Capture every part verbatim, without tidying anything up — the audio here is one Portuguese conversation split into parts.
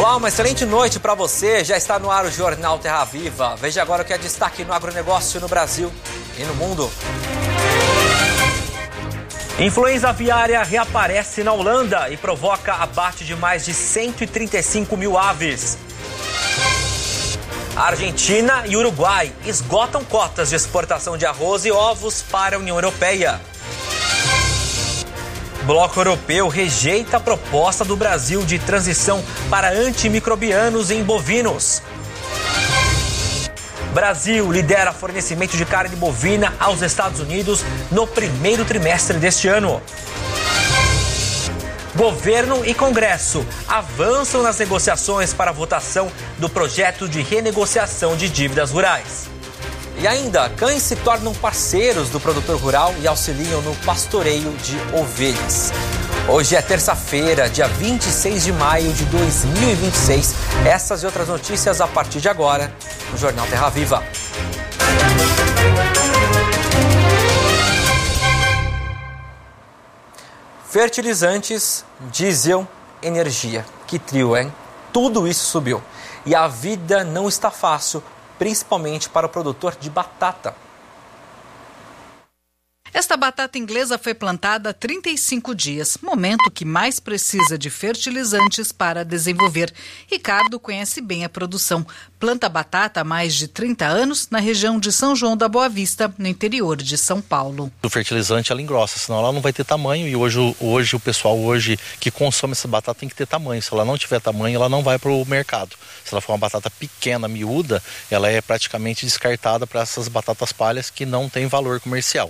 Olá, uma excelente noite para você. Já está no ar o Jornal Terra Viva. Veja agora o que é destaque no agronegócio no Brasil e no mundo. Influenza aviária reaparece na Holanda e provoca abate de mais de cento e trinta e cinco mil aves. Argentina e Uruguai esgotam cotas de exportação de arroz e ovos para a União Europeia. Bloco Europeu rejeita a proposta do Brasil de transição para antimicrobianos em bovinos. Brasil lidera fornecimento de carne bovina aos Estados Unidos no primeiro trimestre deste ano. Governo e Congresso avançam nas negociações para a votação do projeto de renegociação de dívidas rurais. E ainda, cães se tornam parceiros do produtor rural e auxiliam no pastoreio de ovelhas. Hoje é terça-feira, dia vinte e seis de maio de dois mil e vinte e seis. Essas e outras notícias a partir de agora no Jornal Terra Viva. Fertilizantes, diesel, energia. Que trio, hein? Tudo isso subiu. E a vida não está fácil, principalmente para o produtor de batata. Esta batata inglesa foi plantada há trinta e cinco dias, momento que mais precisa de fertilizantes para desenvolver. Ricardo conhece bem a produção. Planta batata há mais de trinta anos na região de São João da Boa Vista, no interior de São Paulo. O fertilizante ela engrossa, senão ela não vai ter tamanho e hoje, hoje o pessoal hoje que consome essa batata tem que ter tamanho. Se ela não tiver tamanho, ela não vai para o mercado. Se ela for uma batata pequena, miúda, ela é praticamente descartada para essas batatas palhas que não têm valor comercial.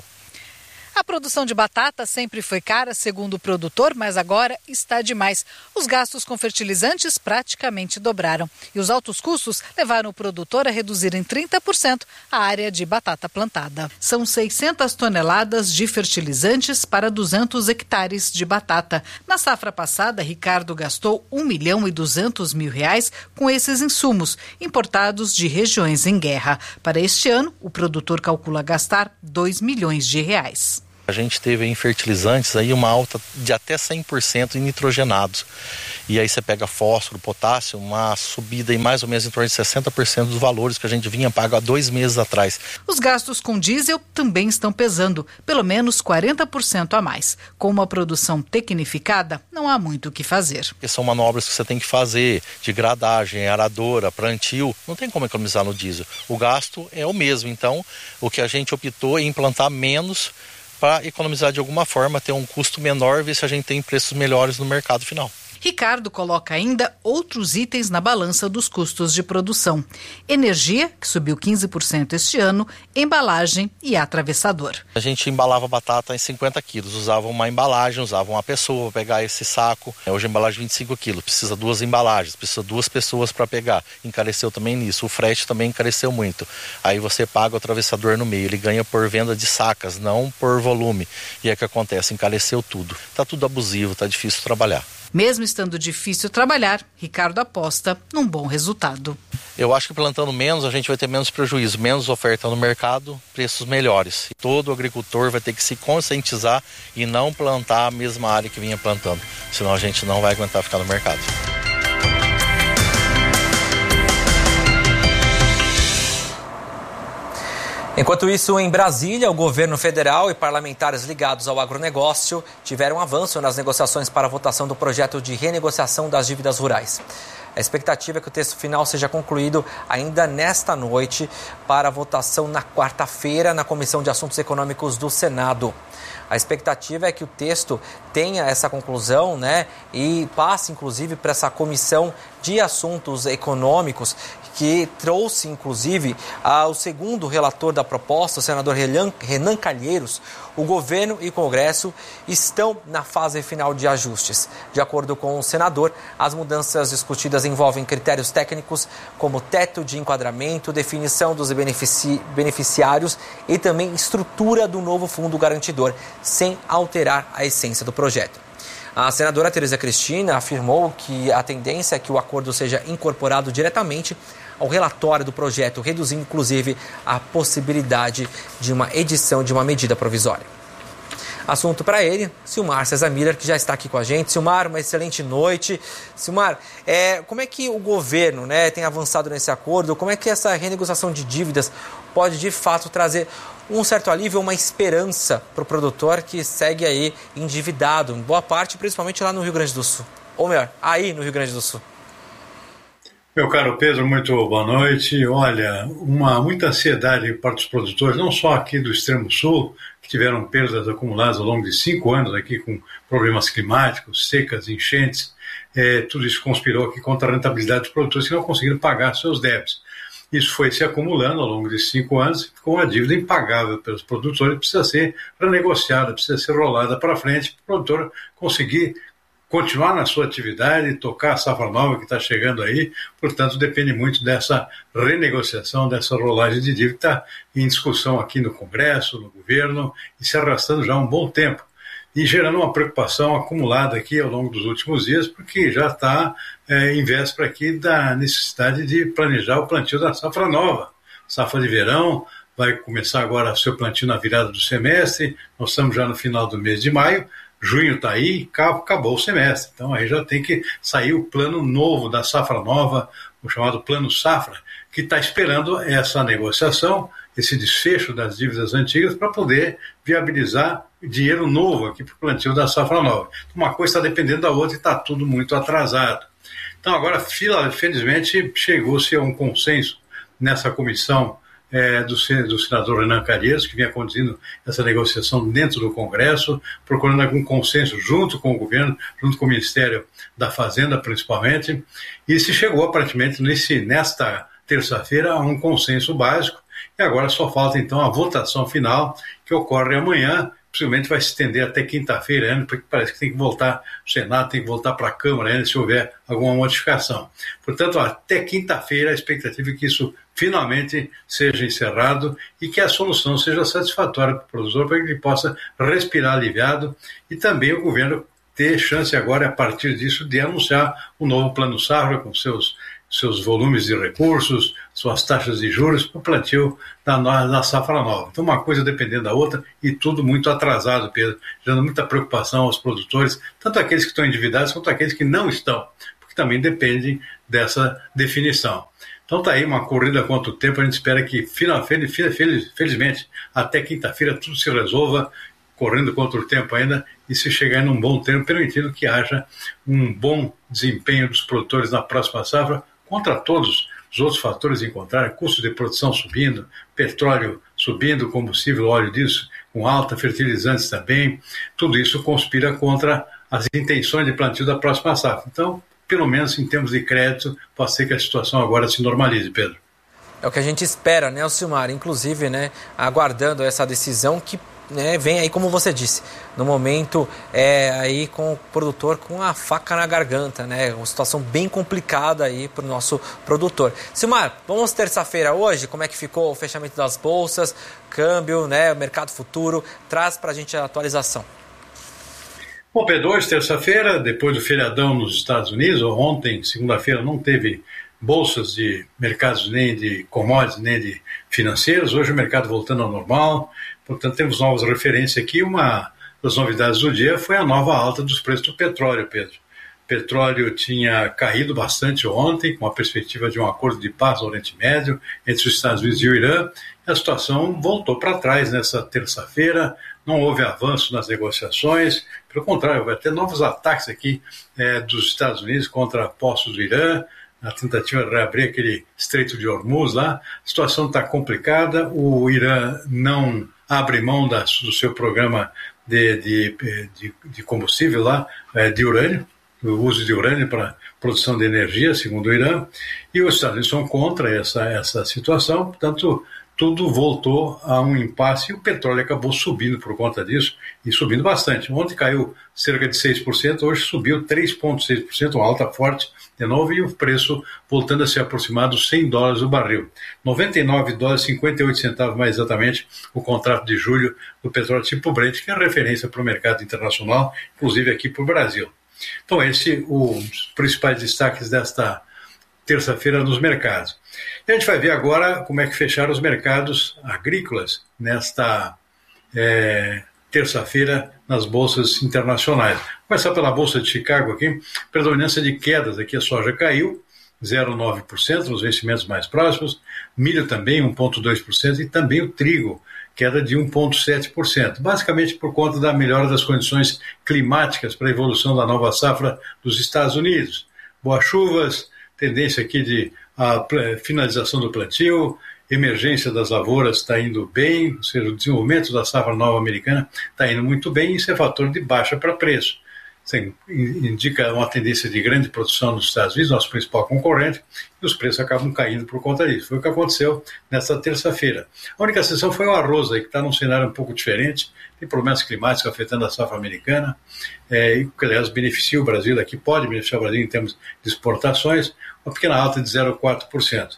A produção de batata sempre foi cara, segundo o produtor, mas agora está demais. Os gastos com fertilizantes praticamente dobraram. E os altos custos levaram o produtor a reduzir em trinta por cento a área de batata plantada. São seiscentas toneladas de fertilizantes para duzentos hectares de batata. Na safra passada, Ricardo gastou um milhão e duzentos mil reais com esses insumos, importados de regiões em guerra. Para este ano, o produtor calcula gastar dois milhões de reais. A gente teve em fertilizantes aí uma alta de até cem por cento em nitrogenados. E aí você pega fósforo, potássio, uma subida em mais ou menos em torno de sessenta por cento dos valores que a gente vinha pago há dois meses atrás. Os gastos com diesel também estão pesando, pelo menos quarenta por cento a mais. Com uma produção tecnificada, não há muito o que fazer. Porque são manobras que você tem que fazer, de gradagem, aradora, plantio, não tem como economizar no diesel. O gasto é o mesmo, então o que a gente optou é implantar menos para economizar de alguma forma, ter um custo menor, ver se a gente tem preços melhores no mercado final. Ricardo coloca ainda outros itens na balança dos custos de produção. Energia, que subiu quinze por cento este ano, embalagem e atravessador. A gente embalava batata em cinquenta quilos, usava uma embalagem, usava uma pessoa para pegar esse saco. Hoje a embalagem vinte e cinco quilos, precisa duas embalagens, precisa duas pessoas para pegar. Encareceu também nisso, o frete também encareceu muito. Aí você paga o atravessador no meio, ele ganha por venda de sacas, não por volume. E é o que acontece, encareceu tudo. Tá tudo abusivo, tá difícil trabalhar. Mesmo estando difícil trabalhar, Ricardo aposta num bom resultado. Eu acho que plantando menos, a gente vai ter menos prejuízo, menos oferta no mercado, preços melhores. Todo agricultor vai ter que se conscientizar e não plantar a mesma área que vinha plantando, senão a gente não vai aguentar ficar no mercado. Enquanto isso, em Brasília, o governo federal e parlamentares ligados ao agronegócio tiveram avanço nas negociações para a votação do projeto de renegociação das dívidas rurais. A expectativa é que o texto final seja concluído ainda nesta noite para a votação na quarta-feira na Comissão de Assuntos Econômicos do Senado. A expectativa é que o texto tenha essa conclusão, né, e passe, inclusive, para essa Comissão de Assuntos Econômicos, que trouxe, inclusive, ao segundo relator da proposta, o senador Renan Calheiros. O governo e o Congresso estão na fase final de ajustes. De acordo com o senador, as mudanças discutidas envolvem critérios técnicos como teto de enquadramento, definição dos benefici- beneficiários e também estrutura do novo fundo garantidor, sem alterar a essência do projeto. A senadora Tereza Cristina afirmou que a tendência é que o acordo seja incorporado diretamente ao relatório do projeto, reduzindo inclusive a possibilidade de uma edição de uma medida provisória. Assunto para ele, Silmar César Miller, que já está aqui com a gente. Silmar, uma excelente noite. Silmar, é, como é que o governo, né, tem avançado nesse acordo? Como é que essa renegociação de dívidas pode, de fato, trazer um certo alívio, uma esperança para o produtor que segue aí endividado, em boa parte, principalmente lá no Rio Grande do Sul? Ou melhor, aí no Rio Grande do Sul. Meu caro Pedro, muito boa noite. Olha, uma, muita ansiedade para os produtores, não só aqui do extremo sul, que tiveram perdas acumuladas ao longo de cinco anos aqui com problemas climáticos, secas, enchentes, é, tudo isso conspirou aqui contra a rentabilidade dos produtores que não conseguiram pagar seus débitos. Isso foi se acumulando ao longo de cinco anos, com a dívida impagável pelos produtores, precisa ser renegociada, precisa ser rolada para frente, para o produtor conseguir continuar na sua atividade, tocar a safra nova que está chegando aí, portanto depende muito dessa renegociação, dessa rolagem de dívida que está em discussão aqui no Congresso, no governo, e se arrastando já há um bom tempo, e gerando uma preocupação acumulada aqui ao longo dos últimos dias, porque já está é, em véspera aqui da necessidade de planejar o plantio da safra nova, safra de verão, vai começar agora o seu plantio na virada do semestre, nós estamos já no final do mês de maio, junho está aí, acabou o semestre. Então aí já tem que sair o plano novo da safra nova, o chamado plano safra, que está esperando essa negociação, esse desfecho das dívidas antigas para poder viabilizar dinheiro novo aqui para o plantio da safra nova. Uma coisa está dependendo da outra e está tudo muito atrasado. Então agora, felizmente, chegou-se a um consenso nessa comissão É, do, do senador Renan Calheiros, que vinha conduzindo essa negociação dentro do Congresso, procurando algum consenso junto com o governo, junto com o Ministério da Fazenda, principalmente, e se chegou aparentemente nesse, nesta terça-feira a um consenso básico, e agora só falta então a votação final, que ocorre amanhã, possivelmente vai se estender até quinta-feira ainda, porque parece que tem que voltar o Senado, tem que voltar para a Câmara ainda se houver alguma modificação. Portanto, até quinta-feira a expectativa é que isso finalmente seja encerrado e que a solução seja satisfatória para o produtor, para que ele possa respirar aliviado e também o governo ter chance agora, a partir disso, de anunciar um novo plano safra com seus, seus volumes de recursos, suas taxas de juros para o plantio da, da safra nova. Então, uma coisa dependendo da outra e tudo muito atrasado, Pedro, gerando muita preocupação aos produtores, tanto aqueles que estão endividados quanto aqueles que não estão, porque também dependem dessa definição. Então está aí uma corrida contra o tempo, a gente espera que, felizmente, até quinta-feira tudo se resolva, correndo contra o tempo ainda, e se chegar em um bom tempo, permitindo que haja um bom desempenho dos produtores na próxima safra, contra todos os outros fatores em contrário, custo de produção subindo, petróleo subindo, combustível, óleo disso, com alta, fertilizantes também, tudo isso conspira contra as intenções de plantio da próxima safra. Então, pelo menos em termos de crédito, pode ser que a situação agora se normalize, Pedro. É o que a gente espera, né, Silmar? Inclusive, né, aguardando essa decisão que, né, vem aí, como você disse, no momento é, aí com o produtor com a faca na garganta, né? Uma situação bem complicada aí para o nosso produtor. Silmar, vamos terça-feira hoje, como é que ficou o fechamento das bolsas, câmbio, né, mercado futuro, traz para a gente a atualização. Bom, Pedro, hoje, terça-feira, depois do feriadão nos Estados Unidos, ontem, segunda-feira, não teve bolsas de mercados nem de commodities, nem de financeiros. Hoje o mercado voltando ao normal, portanto temos novas referências aqui. Uma das novidades do dia foi a nova alta dos preços do petróleo, Pedro. O petróleo tinha caído bastante ontem, com a perspectiva de um acordo de paz no Oriente Médio entre os Estados Unidos e o Irã. A situação voltou para trás nessa terça-feira, não houve avanço nas negociações, pelo contrário, vai ter novos ataques aqui é, dos Estados Unidos contra postos do Irã, a tentativa de reabrir aquele Estreito de Hormuz lá. A situação está complicada, o Irã não abre mão da, do seu programa de, de, de, de combustível lá, é, de urânio, o uso de urânio para produção de energia, segundo o Irã, e os Estados Unidos são contra essa, essa situação, portanto, tudo voltou a um impasse e o petróleo acabou subindo por conta disso, e subindo bastante. Ontem caiu cerca de seis por cento, hoje subiu três vírgula seis por cento, uma alta forte de novo, e o preço voltando a se aproximar dos cem dólares o barril. noventa e nove dólares e cinquenta e oito centavos mais exatamente o contrato de julho do petróleo tipo Brent, que é referência para o mercado internacional, inclusive aqui para o Brasil. Então, esses os principais destaques desta terça-feira nos mercados. E a gente vai ver agora como é que fecharam os mercados agrícolas nesta é, terça-feira nas bolsas internacionais. Vou começar pela Bolsa de Chicago aqui, predominância de quedas aqui, a soja caiu, zero vírgula nove por cento nos vencimentos mais próximos, milho também um vírgula dois por cento e também o trigo, queda de um vírgula sete por cento, basicamente por conta da melhora das condições climáticas para a evolução da nova safra dos Estados Unidos. Boas chuvas, tendência aqui de a finalização do plantio, emergência das lavouras está indo bem, ou seja, o desenvolvimento da safra nova americana está indo muito bem, e isso é fator de baixa para preço. Isso indica uma tendência de grande produção nos Estados Unidos, nosso principal concorrente, e os preços acabam caindo por conta disso. Foi o que aconteceu nesta terça-feira. A única exceção foi o arroz, aí, que está num cenário um pouco diferente, tem problemas climáticos afetando a safra americana, é, e que, aliás, beneficia o Brasil, aqui pode beneficiar o Brasil em termos de exportações, uma pequena alta de zero vírgula quatro por cento.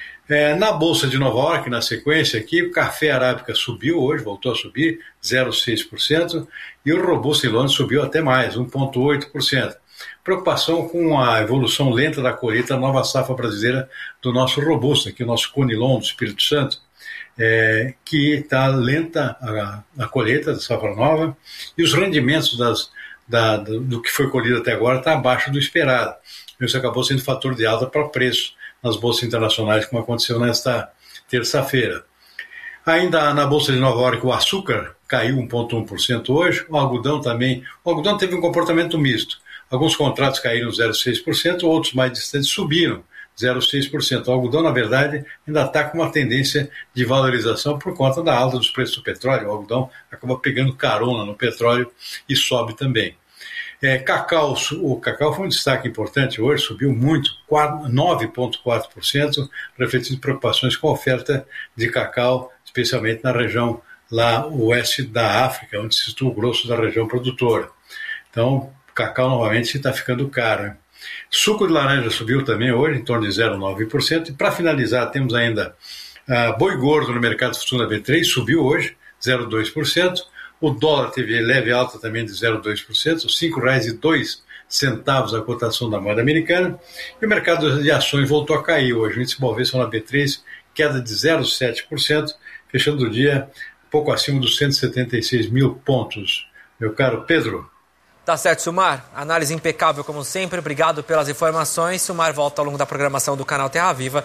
É, na Bolsa de Nova York, na sequência aqui, o café arábica subiu hoje, voltou a subir, zero vírgula seis por cento, e o robusto em Londres subiu até mais, um vírgula oito por cento. Preocupação com a evolução lenta da colheita da nova safra brasileira do nosso robusto, aqui o nosso Conilon do Espírito Santo, é, que está lenta a, a colheita da safra nova, e os rendimentos das, da, do, do que foi colhido até agora está abaixo do esperado. Isso acabou sendo fator de alta para preço nas bolsas internacionais, como aconteceu nesta terça-feira. Ainda na Bolsa de Nova York, o açúcar caiu um vírgula um por cento hoje, o algodão também. O algodão teve um comportamento misto. Alguns contratos caíram zero vírgula seis por cento, outros mais distantes subiram zero vírgula seis por cento. O algodão, na verdade, ainda está com uma tendência de valorização por conta da alta dos preços do petróleo. O algodão acaba pegando carona no petróleo e sobe também. É, cacau, o cacau foi um destaque importante hoje, subiu muito, nove vírgula quatro por cento, refletindo preocupações com a oferta de cacau, especialmente na região lá oeste da África, onde se situa o grosso da região produtora. Então, o cacau novamente está ficando caro. Hein? Suco de laranja subiu também hoje, em torno de zero vírgula nove por cento. E para finalizar, temos ainda uh, boi gordo no mercado futuro da B três, subiu hoje, zero vírgula dois por cento. O dólar teve leve alta também de zero vírgula dois por cento, cinco reais e dois centavos a cotação da moeda americana. E o mercado de ações voltou a cair hoje. O índice Bovespa na B três, queda de zero vírgula sete por cento, fechando o dia pouco acima dos cento e setenta e seis mil pontos. Meu caro Pedro. Tá certo, Silmar. Análise impecável como sempre. Obrigado pelas informações. Silmar volta ao longo da programação do canal Terra Viva